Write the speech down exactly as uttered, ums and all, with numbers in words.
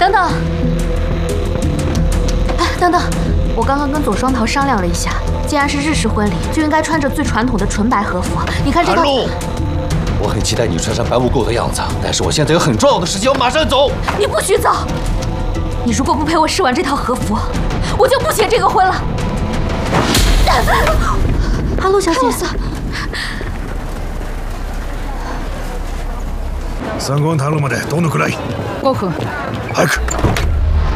等等，哎，等等，我刚刚跟左双桃商量了一下，既然是日式婚礼，就应该穿着最传统的纯白和服。你看这个。 我很期待你穿上白无垢的样子，但是我现在有很重要的事情要马上走。 你不许走！你如果不陪我试完这套和服，我就不结这个婚了。阿洛小姐， 三光頼むまでどのくらい？ 五分。 早く。